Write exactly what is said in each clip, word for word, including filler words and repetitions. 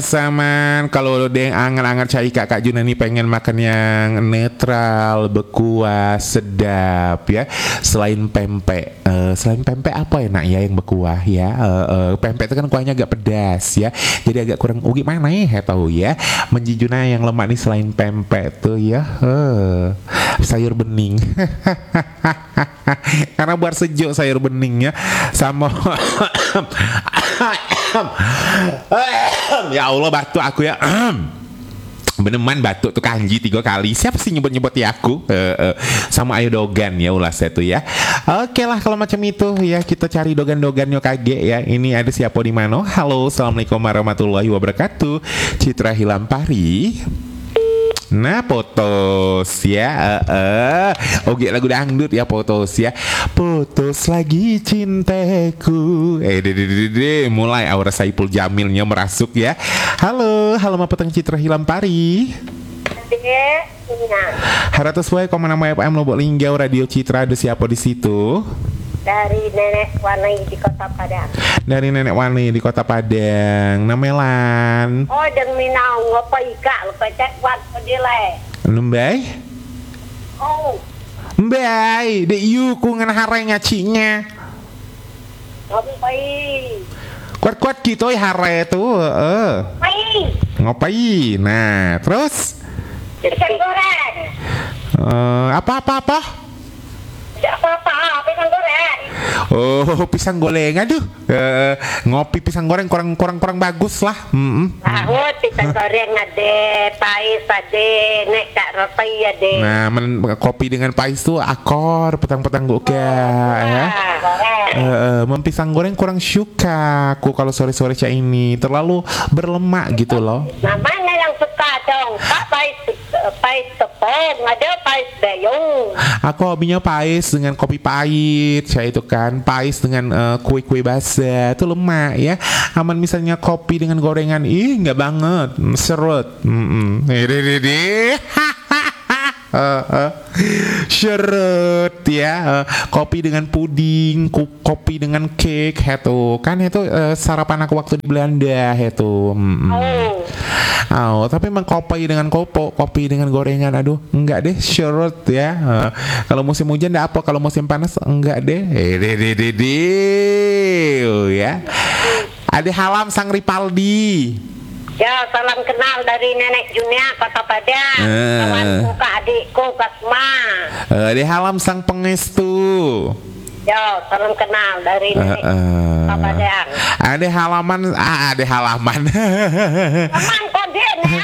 Saman, kalau deng angan-angan cai kakak Juna nih pengen makan yang netral, berkuah, sedap ya. Selain pempek, uh, selain pempek apa enak ya yang berkuah ya? Uh, uh, pempek itu kan kuahnya agak pedas ya, jadi agak kurang. Ugi mana ya tahu ya? Menjijuna yang lemak nih selain pempek tuh ya, uh, sayur bening. Karena buat sejuk sayur beningnya sama. Ya Allah batuk aku ya. Beneman batuk tuh kanji tiga kali. Siapa sih nyebut-nyebut ya aku? Uh, uh, sama ayo dogan ya ulah saya tuh ya. Oke lah kalau macam itu ya, kita cari dogan-dogan yo kage ya. Ini ada siapa di mana? Halo, assalamualaikum warahmatullahi wabarakatuh. Citra Hilampari. Nah potos ya, uh, uh. Oke lagu dangdut ya potos ya. Potos lagi cintaku. Eh de, de, de, de. Mulai aura Saipul Jamilnya merasuk ya. Halo, halo ma petang Citra Hilampari. Haratus wae koma nama F M Lombok Linggau Radio Citra. Ada siapa di situ? Dari Nenek Wani di Kota Padang. Dari Nenek Wani di Kota Padang. Namelan. Oh, dan minau ngapa ika lupa cek wat pedile. Nembay? Oh. Mbay, dek yu ku ngan hare ngacinya. Ngopai. Kuat-kuat gitu ya hare tuh, heeh. Ngopai. Ngopai. Nah, terus? Pisang goreng. Uh, apa-apa apa? Tidak apa-apa, pisang goreng. Oh, pisang goreng. Aduh, uh, ngopi pisang goreng kurang kurang kurang bagus lah. Mm-mm. Tahu pisang goreng ada, pais ada, nek tak roti ada. Nah, men, kopi dengan pais tuh akor petang-petang gue ya. Uh, uh, pisang goreng kurang suka aku kalau sore-sore cak ini terlalu berlemak gitu loh. Nah, mana yang suka dong? Pak pais pais tepung, ada pais dayung. Aku hobinya pais dengan kopi pahit, saya itu kan pais dengan uh, kue-kue basah itu lemak ya. Aman misalnya kopi dengan gorengan, ih nggak banget, serut. Hehehe. Uh, uh. Syarat ya, uh, kopi dengan puding, ku, kopi dengan cake, itu kan itu uh, sarapan aku waktu di Belanda itu. Mm-mm. Oh. Oh, tapi emang kopi dengan kopo, kopi dengan gorengan, aduh, enggak deh, syarat ya. Uh, kalau musim hujan enggak apa, kalau musim panas enggak deh. Eh, deh, deh, deh, deh, oh, ya. Ada Halam Sang Ripaldi. Ya, salam kenal dari Nenek Junia Kota Padang. Uh. Kawanku Kak adikku Kasma. Uh, di Halam Sang Pengestu. Ya, salam kenal dari Nenek uh, uh. Kota Padang. Ada halaman, ah, ada halaman. Aman kode ya.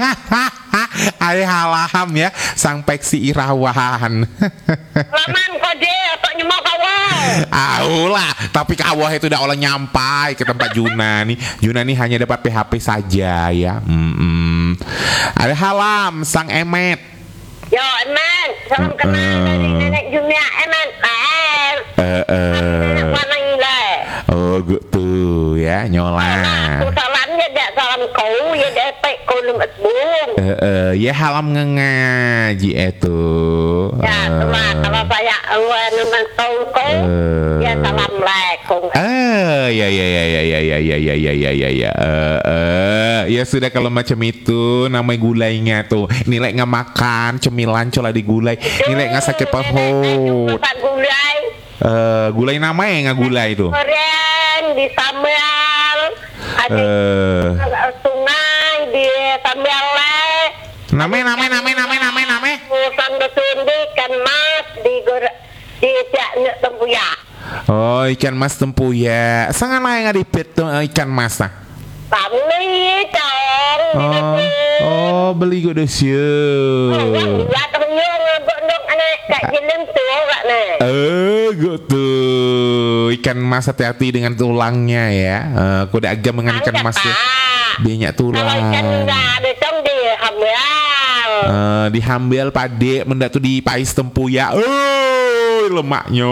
Ada halam ya, Sang Peksi Irawan. Laman kode atau nyemok kawah. Aulah, tapi kawah itu udah olah nyampai ke tempat Juna nih. Juna nih hanya dapat P H P saja ya. Mm-mm. Ada halam Sang Emet. Yo, Emet, salam kenal Uh-uh. dari Nenek Junia Emet. Eh, Eh, eh. mana ile? Oh, gitu ya, nyola. Aku salamnya dak salam kau ya depek kau lemet bung. Eh, eh, ya halam ngengaji itu. Ya, cuma kalau saya awal nama kau kau, Eh. ya salam lekung. Eh, ya ya ya ya ya ya ya ya ya ya ya ya. Eh, eh, ya sudah kalau macam itu namanya gulainya tuh. Nilai nggak makan cemilan cola di gulai. Nilai nggak sakit perut. Masak gulai. Eh, gulai namanya nggak gulai itu. Goreng di sambal. Ada Eh, sungai di sambal le. namanya namanya namanya namanya namanya namanya. Musang betundi kan mas di gor di jaknya tempuyak. Oh, ikan mas tempuyak. Sangat lah yang ngadipet tuh eh, ikan mas nah. Kami dong. Oh, oh beli gue deh sih. Ya ternyong gondong anak kak jelem tuh kak nih. Eh, gitu. Ikan mas hati-hati dengan tulangnya ya. Eh, kuda agak dengan ikan mas tuh. Banyak tulang. Kalau ikan enggak ada dong di hamil. Eh, dihambel pade mendak tuh di pais tempuyak. Oh, lemaknya.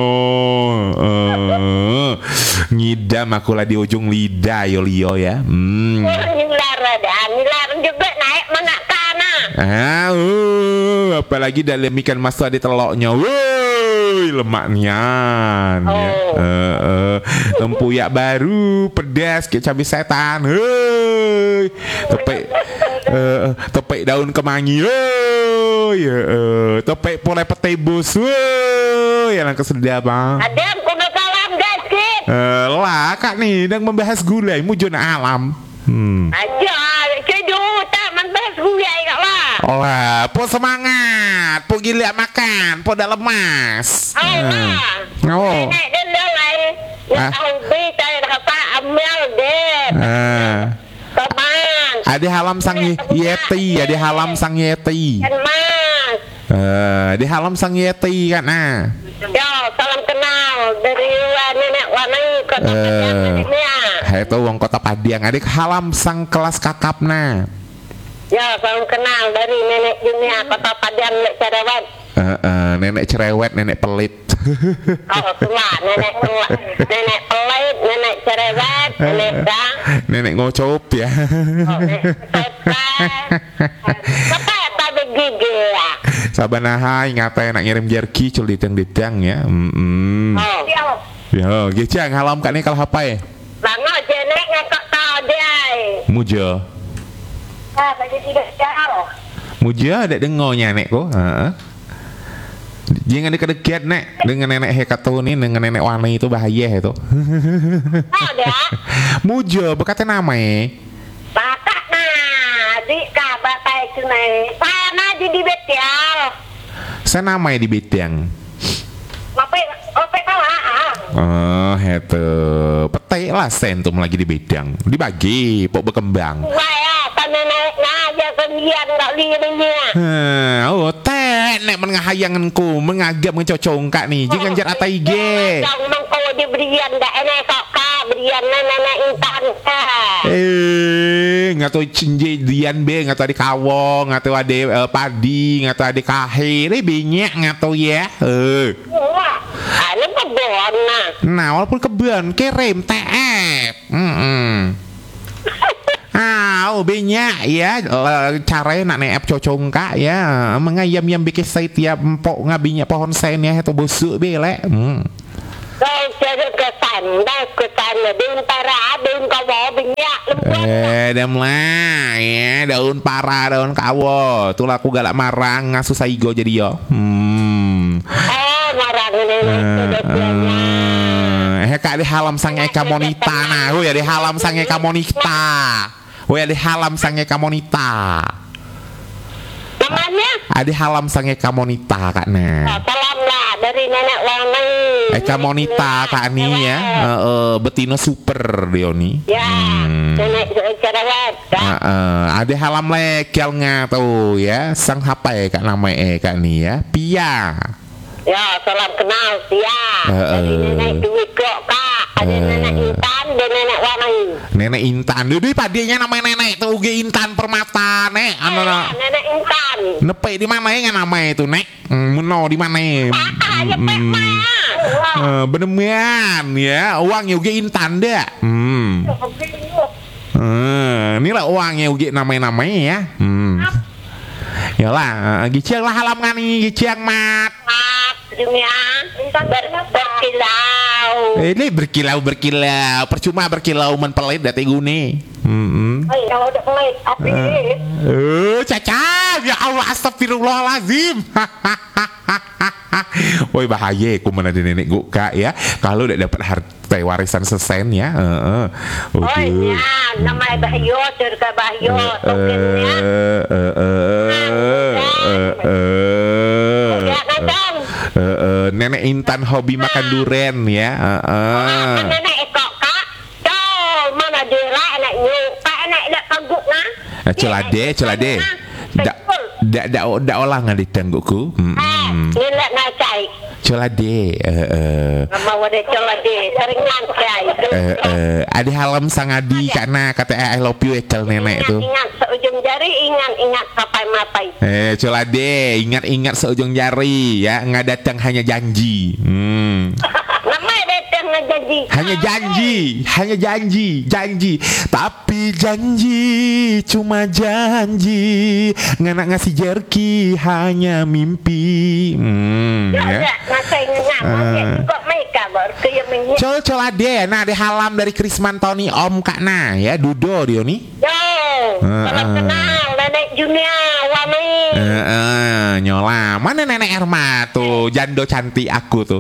Eh, ngidam aku lah di ujung lidah yo Lio ya. Hmm. Nilar ada, nilar juga naik mana kana. Ah, uh, apalagi dalam ikan mas tuh ada teloknya. Wuh. Woi, lemaknya. Ya. Oh. Eh, eh, tempuyak baru pedas kayak cabai setan. Hei. Tepek eh, tepek daun kemangi. Hei. Eh, tepek pole petebus. Woi, yang kesedap bang. Ada aku nak salam guys kit. Eh, lah kak nih sedang membahas gulai mujuna alam. Hmm. Aja, cedu tak mantas gulai kak lah. Wah, po semangat, po gila makan, po dah lemas. Allah. Oh. Nenek dia lain. Ah. Ya tahu berita yang kata Amel deh. Ah. Teman. Ada halam sang yeti, ada halam sang yeti. Kan mas. Eh, di halam sang yeti kan nah. Ya, salam kenal dari nenek Wanai kota Eh. Padang ini ya. Itu wong kota Padiang, ada halam sang kelas kakapna. Ya, salam kenal dari nenek dunia kota Padang Lek Cerewet. Eh, eh, nenek cerewet, nenek pelit. Oh, tua, nenek tua, nenek pelit, nenek cerewet, nenek dang. Nenek ngocop ya. Oh, nenek pepet. Pepet tapi gigi ya. Sabanaha ngata nak ngirim jerky cul diteng-diteng ya. Mm-mm. Oh, Ya, gecang halam kak nih kalau apa ya? bango jenek ngekok tau dia. Muja. Ah, bagi tidak jauh. Muja ada dengonya nek ko. Heeh. Jangan dekat-dekat nek dengan nenek hekatu ini dengan nenek Wani itu bahaya itu. Tahu dia? Muja berkata nama eh. Bapak nah, di kabar baik tunai. Sana di Betial. Saya nama di Betiang. Ngapain? Ngapain kalah? Oh, itu petai lah sentum lagi di bidang dibagi pok berkembang. Wah ya, kan nenek ngajak sendirian nggak lihatnya. Hmm, oh teh nek mengahayanganku mengagap mencocong kak nih jangan jar atai ge. Jangan mengkau diberian dah enak kok kak berian nenek intan kak. Eh, ngato cinje dian be, ngato ade kawong, ngato ade uh, padi, ngato ade kahe, ini banyak ngato ya. Eh. Wah, ini kebon nah. Nah, walaupun kebun, kerem, T F. Hmm. Ah, oh banyak ya eh, caranya nak neep cocong kak ya mengayam yang bikin saya tiap empok ngabinya pohon sen ya itu busuk bele. Hmm. Kau cari kesan, dah kesan daun para, daun kawo banyak lembut. Eh, dam lah ya daun para, daun kawo. Tuh aku galak marang ngasus saigo jadi yo. Hmm. Oh, marah nenek kedetiannya. Eh, kak di halam sang eka monita nah, gue ya di halam sang eka monita. Gue ya di halam sang eka monita. Namanya? Ada halam sang eka monita kak nah. Oh, salam lah dari nenek Wangi. Eka monita kak nih ya. Eh, eh, betina super dia nih. Ya, Hmm. nenek cerewet. Uh, uh, ada halam lekel nga tuh ya sang apa ya kak nama eh kak nih ya Pia. Ya, salam kenal ya. Eh, Dari eh. nenek duit kok kak. Ada Eh. nenek Intan dan nenek Wangi. Nenek Intan dulu padinya namanya nenek tuh Uge Intan Permata nek anu Ya, na- nenek Intan. nepe di mana ya nama itu nek Hmm, meno di mana ya Ah, ya pek Hmm. mah. Eh, beneran ya uangnya Uge Intan dah hmm. Eh, inilah uangnya Uge namanya-namanya ya hmm. Yalah, uh, giceng lah halam ngani giceng mat. Mat, dunia ber berkilau. Ini berkilau berkilau, percuma berkilau men pelit dati gune. Hmm. Hai, kalau udah mulai api. Eh, caca, ya Allah astagfirullahalazim. Woi bahaya ku mana di nenek gua kak ya. Kalau udah dapat harta warisan sesen ya. Heeh. Oh ya, namanya Bahyo, surga Bahyo, tokennya. Eh eh eh eh eh Ya, kadang. eh eh nenek Intan hobi makan duren ya. Heeh. Kan nenek ekok kak. Tuh, mana dia lah enak nyuka, enak dak kaguk nah. Eh, celade, celade. Dak dak dak dak olah ngaditengguku. Ah, Hmm. nilai nacai. Celade. Eh eh Mau ada celade, sering nacai. eh eh ada halam sangadi karena kata I love you ekel nenek tuh. Ingat seujung jari, ingat ingat sampai mapai. Eh celade, ingat-ingat seujung jari ya, nggak datang hanya janji. Hmm. Namanya datang janji. Hanya janji, hanya janji, janji. Tapi janji cuma janji. Nganak ngasih jerky hanya mimpi. Hmm, Ya, ya. ya, ngasih ngam. Dia juga mereka berkaya mengi. Col col ade, nah ada halam dari Krisman Tony Om Kak Na ya, Dudo dia nih. Yo, salam kenal nenek Junia Wami. Eh, eh, nyola, mana nenek Erma tuh, jando cantik aku tuh.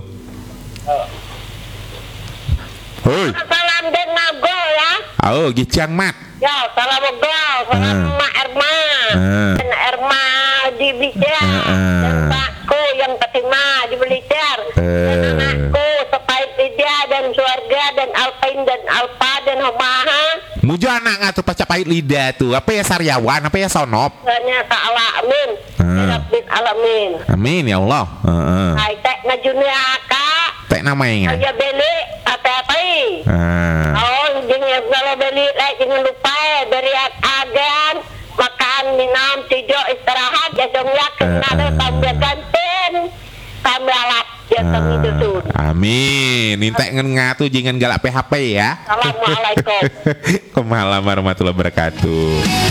Hoi, Salam Den Nago ya. oh gicang mat. Ya, salam Ogol, salam Ah. Mak Erma. Ah. Dan Erma di Blitar. Ah, ah. Dan Pakku yang ketima di Blitar. Eh. Dan anakku Sepait Lidia dan Suarga dan Alpain dan Alpa dan Homaha. Mujo anak ngatur pacak pahit lidah tuh. Apa ya Saryawan, apa ya Sonop? Ternyata alamin. Ah. Rabbin alamin. Amin ya Allah. Heeh. Hai tek na Junia Kak. Tek namanya. Aja beli apa-apa. Ah. Oh, jangan kalau beli like jangan lupa ya beri agan makan minum tidur istirahat ya dong ya kena ada tambah ganten tambah alat ya kami dusun. Amin. Minta ngatu jangan galak P H P ya. Assalamualaikum. Waalaikumsalam warahmatullahi wabarakatuh.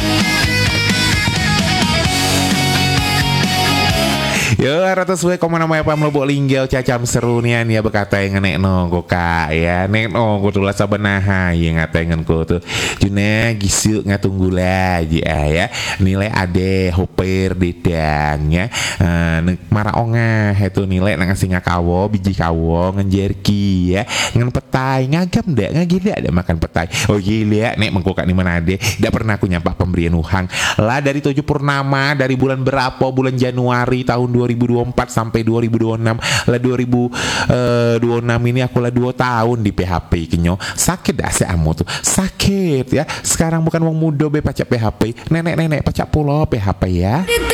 Yo, ratus we koma nama apa melobok linggau cacam seru nian ya berkata yang nek no go kak ya nek no go tulah sabenaha yang ngatengen ko tuh juna gisu ngatunggu lah ya nilai ade hopper dedang ya uh, mara onga itu nilai nang ngasih ngakawo biji kawo ngenjerki ya ngan petai ngagam dak ngagila ada makan petai oh gila nek mengkokak ni mana ade dak pernah aku nyampak pemberian uhang lah dari tujuh purnama dari bulan berapa bulan Januari tahun dua ribu dua puluh empat sampai dua ribu dua puluh enam lah dua ribu dua puluh enam ini aku lah dua tahun di P H P kenyo sakit dah saya amu tuh sakit ya sekarang bukan wong muda be pacak P H P nenek-nenek pacak pulau P H P ya.